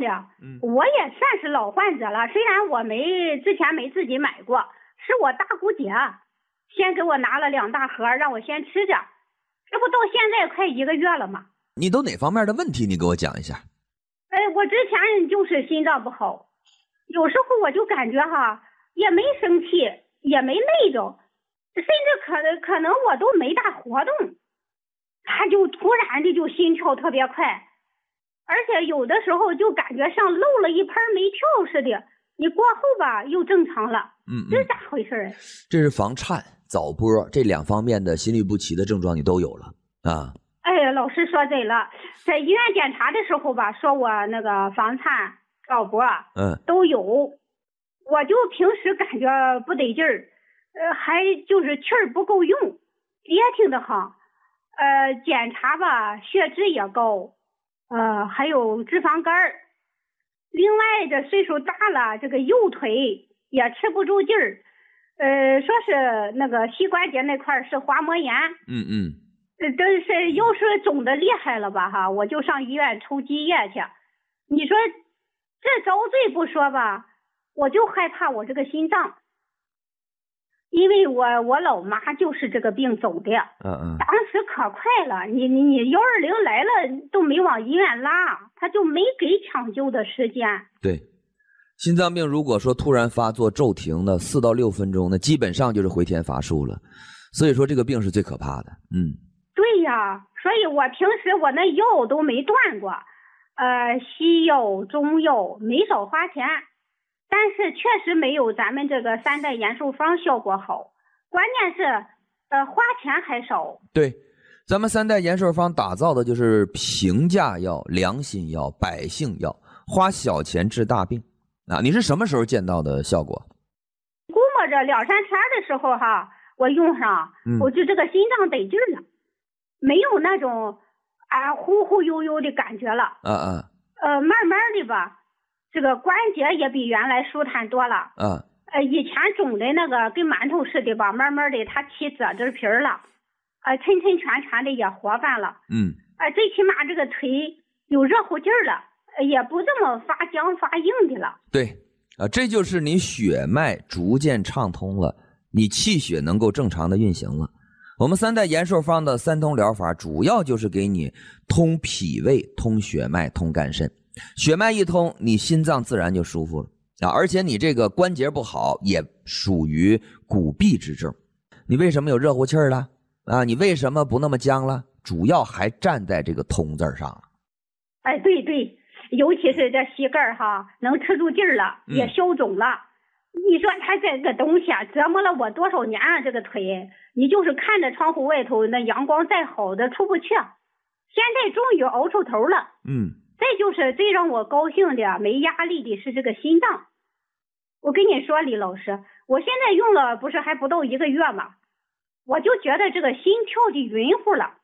的，我也算是老患者了。虽然我之前没自己买过，是我大姑姐先给我拿了2大盒，让我先吃着。这不到现在快1个月了吗？ 你都哪方面的问题？你给我讲一下。 我之前就是心脏不好，有时候我就感觉也没生气，也没累着，甚至可能我都没大活动，他就突然的就心跳特别快，而且有的时候就感觉像漏了一盆煤跳似的，你过后吧又正常了。这是咋回事啊？ 这是房颤、早搏这2方面的心律不齐的症状你都有了啊。 老师说对了，在医院检查的时候吧，说我那个房颤、早搏都有，我就平时感觉不得劲儿，还就是气儿不够用，憋挺的慌。检查吧，血脂也高，还有脂肪肝儿。另外这岁数大了，这个右腿也吃不住劲儿，说是那个膝关节那块是滑膜炎。真是又是肿的厉害了吧我就上医院抽积液去。你说这遭罪不说吧，我就害怕我这个心脏，因为我老妈就是这个病走的。当时可快了，你120来了都没往医院拉，他就没给抢救的时间。 对，心脏病如果说突然发作骤停的4到6分钟，那基本上就是回天乏术了。所以说这个病是最可怕的。 对呀，所以我平时我那药都没断过，西药、中药没少花钱，但是确实没有咱们这个3代延寿方效果好，关键是花钱还少。 对，咱们3代延寿方打造的就是平价药、良心药、百姓药，花小钱治大病啊！你是什么时候见到的效果？ 估摸着2、3天的时候我用上，我就这个心脏得劲了，没有那种忽忽悠悠的感觉了。慢慢的吧，这个关节也比原来舒坦多了。以前肿的那个跟馒头似的吧，慢慢的它起褶子皮了，抻抻拳拳的也活泛了。最起码这个腿有热乎劲儿了，也不这么发僵发硬的了。 对这就是你血脉逐渐畅通了，你气血能够正常的运行了。我们3代延寿方的3通疗法主要就是给你通脾胃、通血脉、通肝肾。血脉一通，你心脏自然就舒服了而且你这个关节不好也属于骨痹之症。你为什么有热乎气儿了你为什么不那么僵了？主要还站在这个通字上了。 对，尤其是这膝盖能吃住劲儿了，也消肿了。你说他这个东西折磨了我多少年这个腿，你就是看着窗户外头那阳光再好的出不去，现在终于熬出头了。再就是最让我高兴的没压力的是这个心脏。我跟你说李老师，我现在用了不是还不到1个月吗？我就觉得这个心跳的匀乎了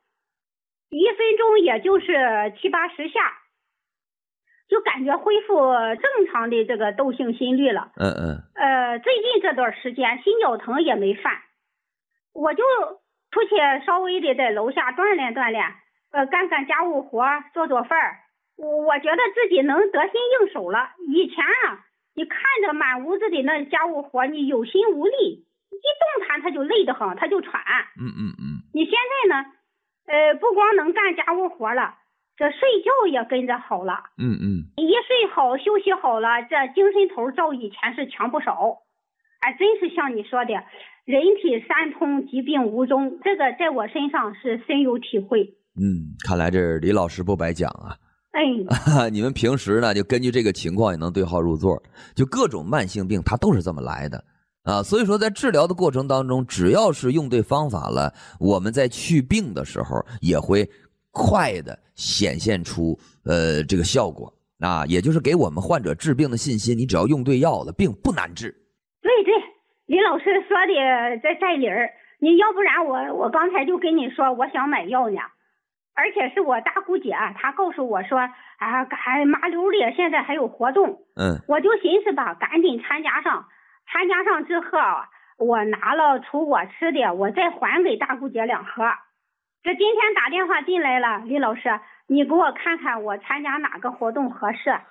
，1分钟也就是70、80下，就感觉恢复正常的这个窦性心律了。最近这段时间心绞疼也没犯，我就出去稍微的在楼下锻炼锻炼，干干家务活，做做饭，我觉得自己能得心应手了。以前你看着满屋子的那家务活，你有心无力，一动弹他就累得很，他就喘。你现在呢，不光能干家务活了，这睡觉也跟着好了。一睡好休息好了，这精神头照以前是强不少。真是像你说的，人体3通疾病无踪，这个在我身上是深有体会。 看来这李老师不白讲啊。你们平时呢就根据这个情况也能对号入座，就各种慢性病它都是这么来的所以说在治疗的过程当中，只要是用对方法了，我们在去病的时候也会快的显现出这个效果也就是给我们患者治病的信心。你只要用对药了，病不难治。 对，李老师说的在理儿。你要不然我刚才就跟你说我想买药呢，而且是我大姑姐她告诉我说还麻溜的现在还有活动。我就寻思吧，赶紧参加上之后，我拿了除我吃的，我再还给大姑姐2盒。这今天打电话进来了，李老师，你给我看看我参加哪个活动合适。